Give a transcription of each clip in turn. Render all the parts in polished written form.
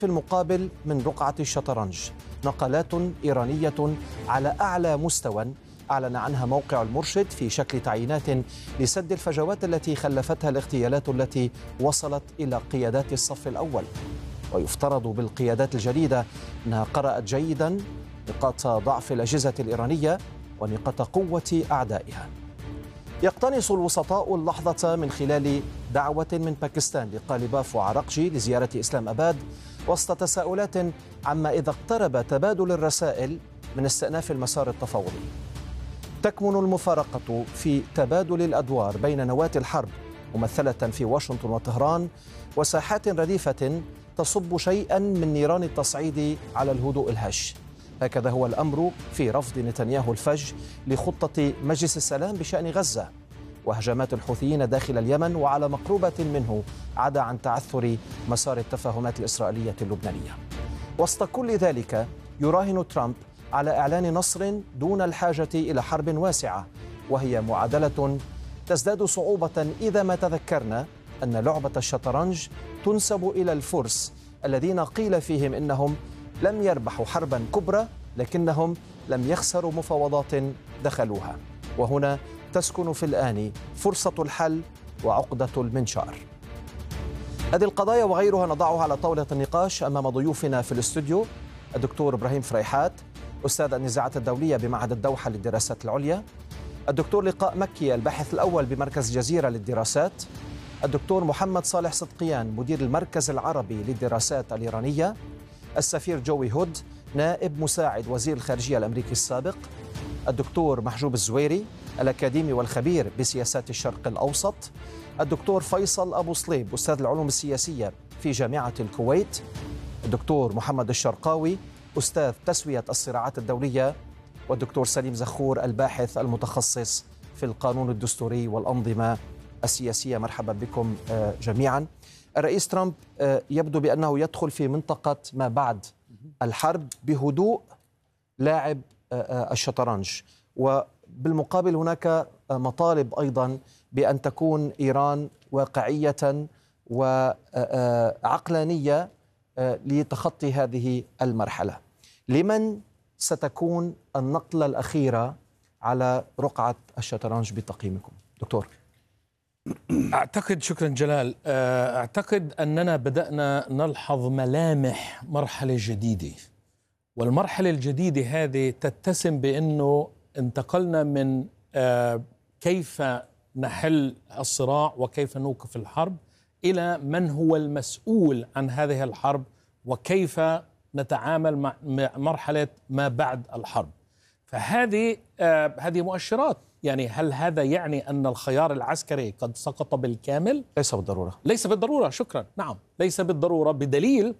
في المقابل من رقعة الشطرنج نقلات إيرانية على أعلى مستوى أعلن عنها موقع المرشد في شكل تعيينات لسد الفجوات التي خلفتها الاغتيالات التي وصلت إلى قيادات الصف الأول. ويفترض بالقيادات الجديدة أنها قرأت جيدا نقاط ضعف الأجهزة الإيرانية ونقاط قوة أعدائها. يقتنص الوسطاء اللحظة من خلال دعوة من باكستان لقالباف وعراقجي لزيارة إسلام أباد وسط تساؤلات عما إذا اقترب تبادل الرسائل من استئناف المسار التفاوضي. تكمن المفارقة في تبادل الأدوار بين نواة الحرب ممثلة في واشنطن وطهران وساحات رديفة تصب شيئا من نيران التصعيد على الهدوء الهش. هكذا هو الأمر في رفض نتنياهو الفج لخطة مجلس السلام بشأن غزة وهجمات الحوثيين داخل اليمن وعلى مقروبة منه عدا عن تعثر مسار التفاهمات الإسرائيلية اللبنانية. وسط كل ذلك يراهن ترامب على إعلان نصر دون الحاجة إلى حرب واسعة، وهي معادلة تزداد صعوبة إذا ما تذكرنا أن لعبة الشطرنج تنسب إلى الفرس الذين قيل فيهم إنهم لم يربحوا حربا كبرى لكنهم لم يخسروا مفاوضات دخلوها. وهنا تسكن في الآن فرصة الحل وعقدة المنشار. هذه القضايا وغيرها نضعها على طاولة النقاش أمام ضيوفنا في الاستوديو: الدكتور إبراهيم فريحات أستاذ النزاعات الدولية بمعهد الدوحة للدراسات العليا، الدكتور لقاء مكي الباحث الأول بمركز جزيرة للدراسات، الدكتور محمد صالح صدقيان مدير المركز العربي للدراسات الإيرانية، السفير جوي هود نائب مساعد وزير الخارجية الأمريكي السابق، الدكتور محجوب الزويري الأكاديمي والخبير بسياسات الشرق الأوسط، الدكتور فيصل أبو صليب أستاذ العلوم السياسية في جامعة الكويت، الدكتور محمد الشرقاوي أستاذ تسوية الصراعات الدولية، والدكتور سليم زخور الباحث المتخصص في القانون الدستوري والأنظمة السياسية. مرحبا بكم جميعا. الرئيس ترامب يبدو بأنه يدخل في منطقة ما بعد الحرب بهدوء لاعب الشطرنج، وبالمقابل هناك مطالب أيضا بأن تكون إيران واقعية وعقلانية لتخطي هذه المرحلة. لمن ستكون النقلة الأخيرة على رقعة الشطرنج بتقييمكم دكتور؟ أعتقد، شكرا جلال، أعتقد أننا بدأنا نلحظ ملامح مرحلة جديدة، والمرحلة الجديدة هذه تتسم بأنه انتقلنا من كيف نحل الصراع وكيف نوقف الحرب إلى من هو المسؤول عن هذه الحرب وكيف نتعامل مع مرحلة ما بعد الحرب. فهذه مؤشرات. يعني هل هذا يعني أن الخيار العسكري قد سقط بالكامل؟ ليس بالضرورة. ليس بالضرورة، شكرا. نعم، ليس بالضرورة، بدليل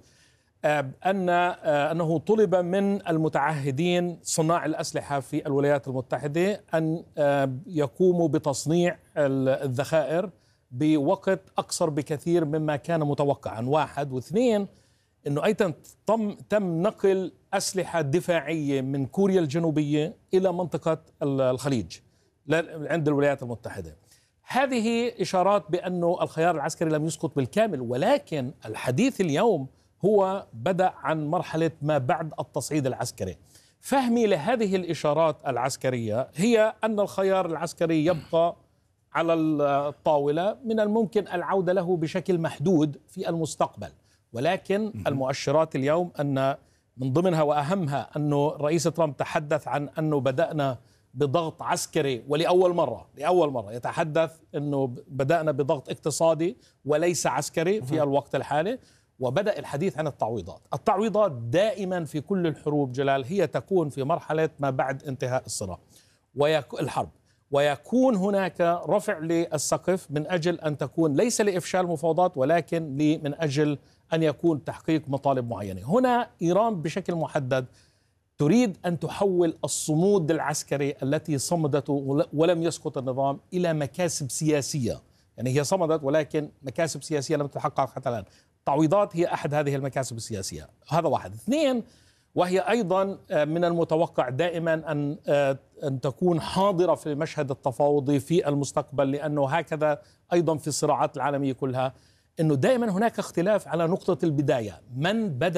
أنه طلب من المتعهدين صناع الأسلحة في الولايات المتحدة أن يقوموا بتصنيع الذخائر بوقت أقصر بكثير مما كان متوقعا، واحد. واثنين، أنه أيضا تم نقل أسلحة دفاعية من كوريا الجنوبية إلى منطقة الخليج عند الولايات المتحدة. هذه إشارات بأنه الخيار العسكري لم يسقط بالكامل، ولكن الحديث اليوم هو بدأ عن مرحلة ما بعد التصعيد العسكري. فهمي لهذه الإشارات العسكرية هي أن الخيار العسكري يبقى على الطاولة، من الممكن العودة له بشكل محدود في المستقبل، ولكن المؤشرات اليوم أن من ضمنها وأهمها أنه الرئيس ترامب تحدث عن أنه بدأنا بضغط عسكري، ولأول مرة يتحدث أنه بدأنا بضغط اقتصادي وليس عسكري في الوقت الحالي. وبدأ الحديث عن التعويضات دائما في كل الحروب جلال هي تكون في مرحلة ما بعد انتهاء الصراع الحرب، ويكون هناك رفع للسقف من أجل أن تكون ليس لإفشال مفاوضات ولكن من أجل أن يكون تحقيق مطالب معينة. هنا إيران بشكل محدد تريد أن تحول الصمود العسكري التي صمدت ولم يسقط النظام إلى مكاسب سياسية. يعني هي صمدت ولكن مكاسب سياسية لم تتحقق حتى الآن. التعويضات هي أحد هذه المكاسب السياسية، هذا واحد. اثنين، وهي أيضا من المتوقع دائما أن تكون حاضرة في المشهد التفاوضي في المستقبل، لأنه هكذا أيضا في الصراعات العالمية كلها، أنه دائما هناك اختلاف على نقطة البداية، من بدأ